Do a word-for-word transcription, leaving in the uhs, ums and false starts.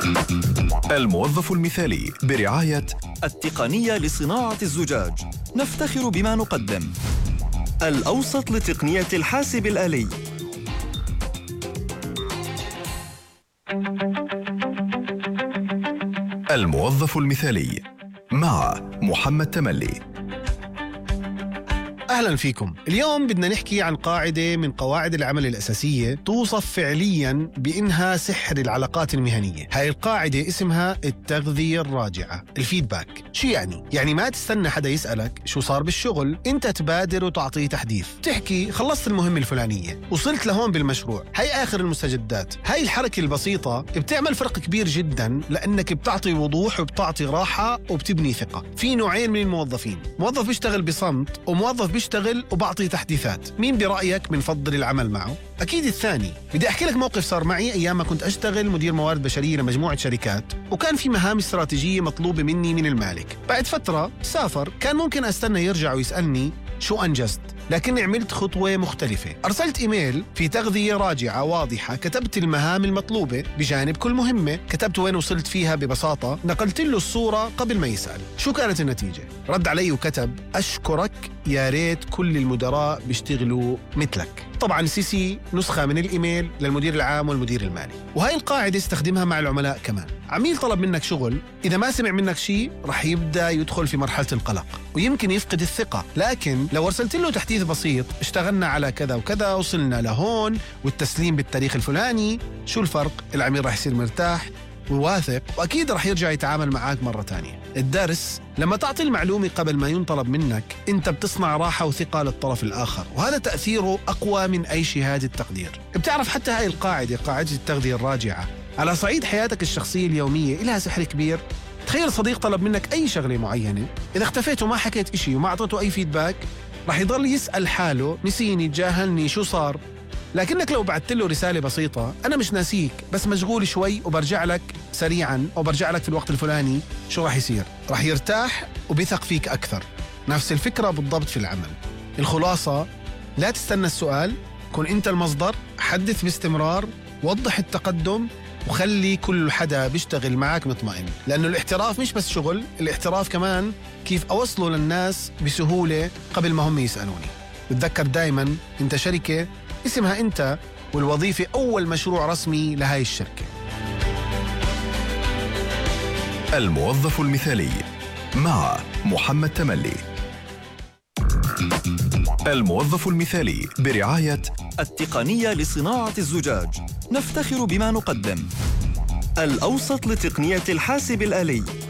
الموظف المثالي برعاية التقنية لصناعة الزجاج، نفتخر بما نقدم. الأوسط لتقنية الحاسب الآلي. الموظف المثالي مع محمد تملي. أهلا فيكم. اليوم بدنا نحكي عن قاعدة من قواعد العمل الأساسية توصف فعلياً بإنها سحر العلاقات المهنية. هاي القاعدة اسمها التغذية الراجعة، الفيدباك. شو يعني؟ يعني ما تستنى حدا يسألك شو صار بالشغل، انت تبادر وتعطيه تحديث. تحكي خلصت المهمة الفلانية، وصلت لهون بالمشروع، هاي آخر المستجدات. هاي الحركة البسيطة بتعمل فرق كبير جداً، لأنك بتعطي وضوح وبتعطي راحة وبتبني ثقة. في نوعين من الموظفين، موظف بيشتغل بصمت وموظف بيشتغل وبعطي تحديثات. مين برأيك بنفضل العمل معه؟ أكيد الثاني. بدي أحكي لك موقف صار معي أيام ما كنت أشتغل مدير موارد بشرية لمجموعة شركات، وكان في مهام استراتيجية مطلوبة مني من المالك. بعد فترة سافر، كان ممكن أستنى يرجع ويسألني شو أنجزت، لكني عملت خطوة مختلفة. أرسلت إيميل في تغذية راجعة واضحة، كتبت المهام المطلوبة بجانب كل مهمة، كتبت وين وصلت فيها ببساطة، نقلت له الصورة قبل ما يسأل. شو كانت النتيجة؟ رد علي وكتب: أشكرك، يا ريت كل المدراء بيشتغلوا مثلك. طبعا سي سي نسخة من الإيميل للمدير العام والمدير المالي. وهي القاعدة استخدمها مع العملاء كمان. عميل طلب منك شغل، إذا ما سمع منك شيء رح يبدأ يدخل في مرحلة القلق ويمكن يفقد الثقة. لكن لو أرسلت له تحديث بسيط: اشتغلنا على كذا وكذا، وصلنا لهون، والتسليم بالتاريخ الفلاني، شو الفرق؟ العميل رح يصير مرتاح وواثق، وأكيد رح يرجع يتعامل معاك مرة تانية. الدرس: لما تعطي المعلومة قبل ما ينطلب منك، انت بتصنع راحة وثقة للطرف الآخر، وهذا تأثيره أقوى من أي شهادة تقدير. بتعرف حتى هاي القاعدة، قاعدة التغذية الراجعة، على صعيد حياتك الشخصية اليومية إلها سحر كبير. تخيل صديق طلب منك أي شغلة معينة، إذا اختفيت وما حكيت إشي وما أعطيته أي فيدباك، رح يضل يسأل حاله: نسيني، تجاهلني، شو صار؟ لكنك لو بعثت له رسالة بسيطة: أنا مش ناسيك بس مشغول شوي وبرجع لك سريعاً، أو برجع لك في الوقت الفلاني، شو رح يصير؟ رح يرتاح وبيثق فيك أكثر. نفس الفكرة بالضبط في العمل. الخلاصة: لا تستنى السؤال، كن أنت المصدر، حدث باستمرار، وضح التقدم، وخلي كل حدا بيشتغل معك مطمئن. لأنه الاحتراف مش بس شغل، الاحتراف كمان كيف أوصله للناس بسهولة قبل ما هم يسألوني. بتذكر دايماً أنت شركة اسمها أنت، والوظيفة أول مشروع رسمي لهاي الشركة. الموظف المثالي مع محمد تملي. الموظف المثالي برعاية التقنية لصناعة الزجاج، نفتخر بما نقدم. الأوسط لتقنية الحاسب الآلي.